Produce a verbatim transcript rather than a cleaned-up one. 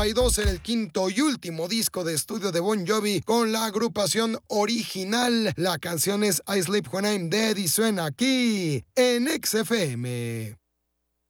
noventa y dos, en el quinto y último disco de estudio de Bon Jovi con la agrupación original. La canción es I Sleep When I'm Dead y suena aquí en X F M.